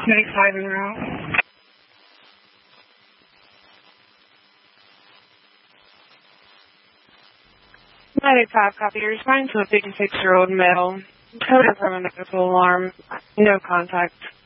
95 en route. 95, copy. You're responding to a 56-year-old male. Code from a medical alarm. No contact.